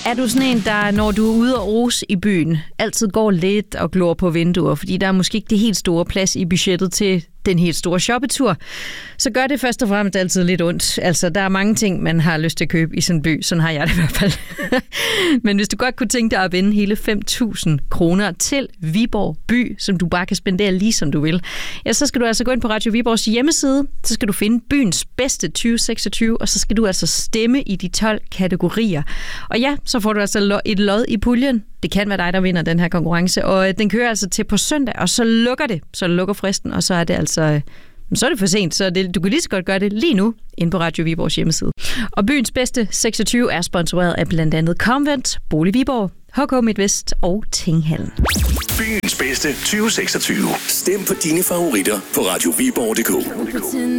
Er du sådan en, der, når du er ude og rose i byen, altid går lidt og glor på vinduer, fordi der er måske ikke det helt store plads i budgettet til den helt store shoppetur, så gør det først og fremmest altid lidt ondt. Altså, der er mange ting, man har lyst til at købe i sådan en by. Sådan har jeg det i hvert fald. Men hvis du godt kunne tænke dig at vinde hele 5.000 kroner til Viborg by, som du bare kan spendere lige som du vil, ja, så skal du altså gå ind på Radio Viborgs hjemmeside. Så skal du finde byens bedste 2026, og så skal du altså stemme i de 12 kategorier. Og ja, så får du altså et lod i puljen. Det kan være dig, der vinder den her konkurrence, og den kører altså til på søndag, og så lukker det. Så lukker fristen, og så er det altså... Så er det for sent, så du kan lige så godt gøre det lige nu inde på Radio Viborgs hjemmeside. Og byens bedste 26 er sponsoreret af blandt andet Convent, Bolig Viborg, HK MidtVest og Tinghallen. Byens bedste 2026. Stem på dine favoritter på radioviborg.dk.